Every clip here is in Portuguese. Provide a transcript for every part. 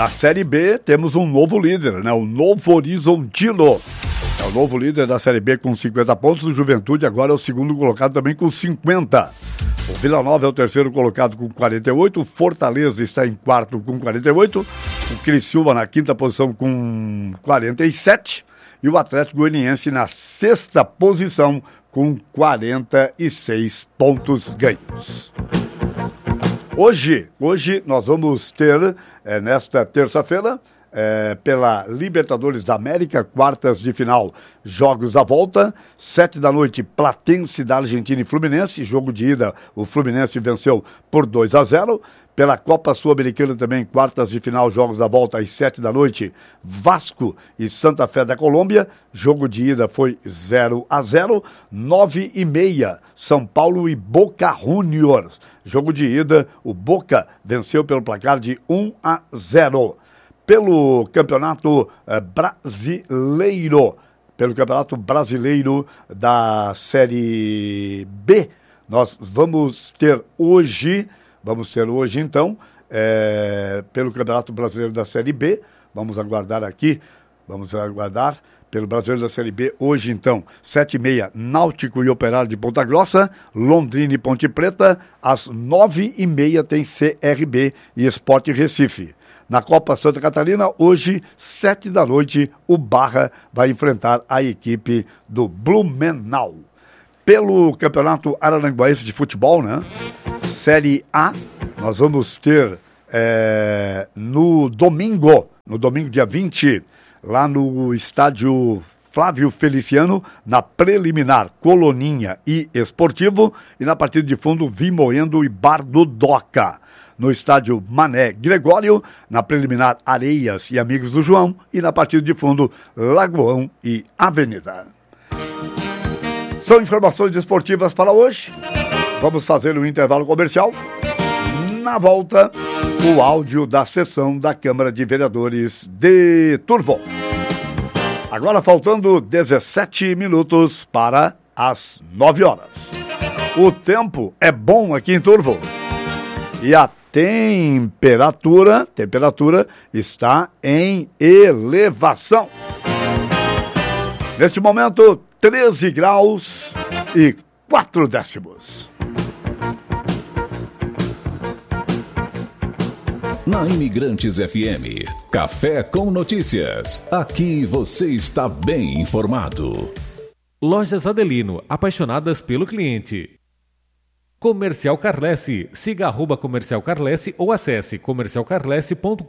Na Série B temos um novo líder, né? O Novo Horizontino. É o novo líder da Série B com 50 pontos. O Juventude agora é o segundo colocado também com 50. O Vila Nova é o terceiro colocado com 48. O Fortaleza está em quarto com 48. O Criciúma na quinta posição com 47. E o Atlético Goianiense na sexta posição com 46 pontos ganhos. Hoje nós vamos ter, nesta terça-feira, pela Libertadores da América, quartas de final, jogos da volta, 7h, Platense da Argentina e Fluminense, jogo de ida, o Fluminense venceu por 2-0, pela Copa Sul-Americana também, quartas de final, jogos da volta às 7h, Vasco e Santa Fé da Colômbia, jogo de ida foi 0-0, 9h30, São Paulo e Boca Juniors, jogo de ida, o Boca venceu pelo placar de 1-0. Pelo Campeonato Brasileiro da Série B, nós vamos ter hoje então, pelo Campeonato Brasileiro da Série B, vamos aguardar pelo Brasileiro da Série B, hoje então, 7h30, Náutico e Operário de Ponta Grossa, Londrina e Ponte Preta, às 9h30 tem CRB e Sport Recife. Na Copa Santa Catarina, hoje, 7h, o Barra vai enfrentar a equipe do Blumenau. Pelo Campeonato Araranguaense de Futebol, né? Série A, nós vamos ter no domingo dia 20, lá no estádio Flávio Feliciano, na preliminar Coloninha e Esportivo, e na partida de fundo Vimoendo e Bar do Doca. No estádio Mané Gregório, na preliminar Areias e Amigos do João, e na partida de fundo Lagoão e Avenida. São informações esportivas para hoje. Vamos fazer um intervalo comercial. Na volta, o áudio da sessão da Câmara de Vereadores de Turvo. Agora faltando 17 minutos para as 9h. O tempo é bom aqui em Turvo. E a temperatura está em elevação. Neste momento, 13 graus e 4 décimos. Na Imigrantes FM, Café com Notícias. Aqui você está bem informado. Lojas Adelino, apaixonadas pelo cliente. Comercial Carlesse, siga @Comercial Carlesse ou acesse comercialcarlesse.com.br.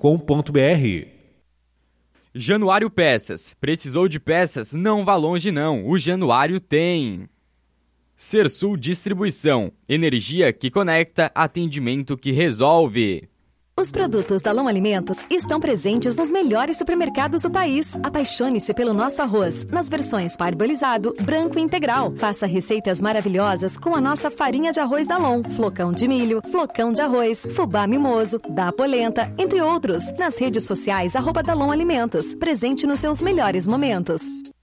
Januário Peças. Precisou de peças? Não vá longe não, o Januário tem. Sersul Distribuição. Energia que conecta, atendimento que resolve. Os produtos Dalon Alimentos estão presentes nos melhores supermercados do país. Apaixone-se pelo nosso arroz, nas versões parbolizado, branco e integral. Faça receitas maravilhosas com a nossa farinha de arroz Dalon, flocão de milho, flocão de arroz, fubá mimoso, da polenta, entre outros. Nas redes sociais, @Dalon Alimentos. Presente nos seus melhores momentos.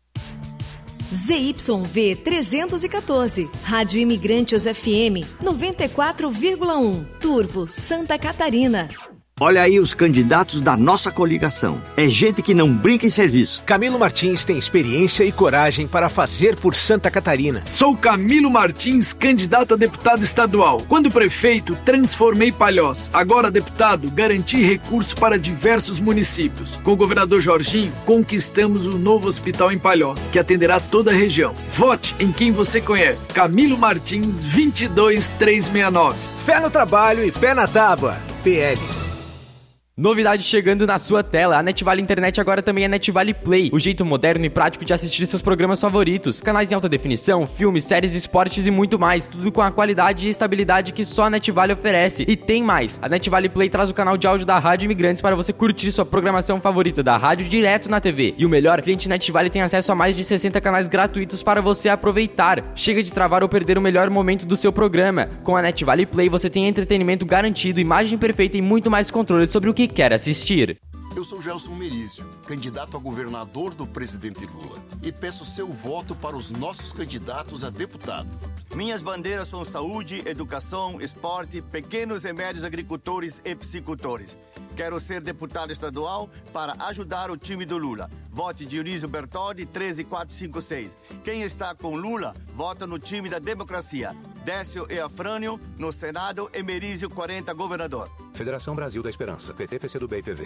ZYV 314, Rádio Imigrantes FM 94,1, Turvo, Santa Catarina. Olha aí os candidatos da nossa coligação. É gente que não brinca em serviço. Camilo Martins tem experiência e coragem para fazer por Santa Catarina. Sou Camilo Martins, candidato a deputado estadual. Quando prefeito, transformei Palhoça. Agora deputado, garanti recurso para diversos municípios. Com o governador Jorginho, conquistamos o novo hospital em Palhoça, que atenderá toda a região. Vote em quem você conhece. Camilo Martins, 22369. Fé no trabalho e pé na tábua. PL. Novidade chegando na sua tela, a NetVale Internet agora também é NetVale Play, o jeito moderno e prático de assistir seus programas favoritos, canais em alta definição, filmes, séries, esportes e muito mais, tudo com a qualidade e estabilidade que só a NetVale oferece. E tem mais, a NetVale Play traz o canal de áudio da Rádio Imigrantes para você curtir sua programação favorita da rádio direto na TV. E o melhor, cliente NetVale tem acesso a mais de 60 canais gratuitos para você aproveitar. Chega de travar ou perder o melhor momento do seu programa. Com a NetVale Play você tem entretenimento garantido, imagem perfeita e muito mais controle sobre o que quer assistir. Eu sou Gelson Merizio, candidato a governador do presidente Lula, e peço seu voto para os nossos candidatos a deputado. Minhas bandeiras são saúde, educação, esporte, pequenos e médios agricultores e piscicultores. Quero ser deputado estadual para ajudar o time do Lula. Vote Dionísio Bertoldi, 13456. Quem está com Lula, vota no time da democracia. Décio e Afrânio, no Senado, e Merizio 40, governador. Federação Brasil da Esperança, PT, PCdoB e PV.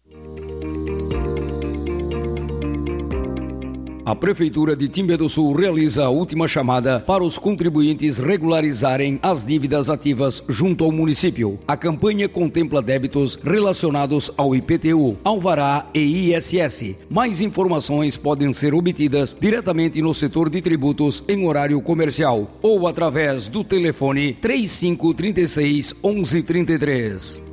A Prefeitura de Timbé do Sul realiza a última chamada para os contribuintes regularizarem as dívidas ativas junto ao município. A campanha contempla débitos relacionados ao IPTU, Alvará e ISS. Mais informações podem ser obtidas diretamente no setor de tributos em horário comercial ou através do telefone 3536 1133.